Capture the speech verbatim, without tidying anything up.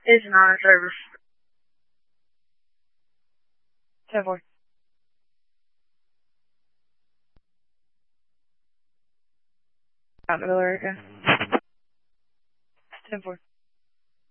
Is not in service. ten four. Out in the middle area. ten four.